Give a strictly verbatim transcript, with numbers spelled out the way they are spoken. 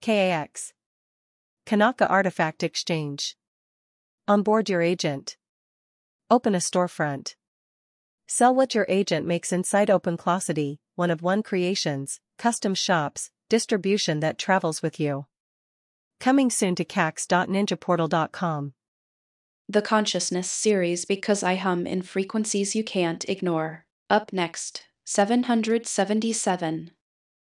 K A X. Kanaka Artifact Exchange. Onboard your agent. Open a storefront. Sell what your agent makes inside OpenClocity, one-of-one creations, custom shops, distribution that travels with you. Coming soon to cax dot ninja portal dot com. The Consciousness Series, Because I Hum in Frequencies You Can't Ignore. Up next, seven hundred seventy-seven.